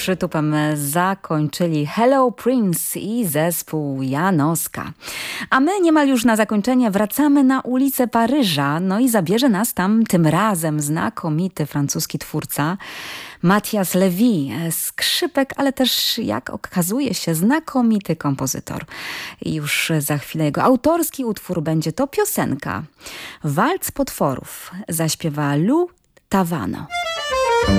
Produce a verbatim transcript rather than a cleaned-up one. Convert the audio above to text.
przytupem zakończyli Hello Prince i zespół Janoska. A my niemal już na zakończenie wracamy na ulicę Paryża, no i zabierze nas tam tym razem znakomity francuski twórca Matthias Levy, skrzypek, ale też, jak okazuje się, znakomity kompozytor. I już za chwilę jego autorski utwór będzie to piosenka Walc potworów. Zaśpiewa Lou Tavano.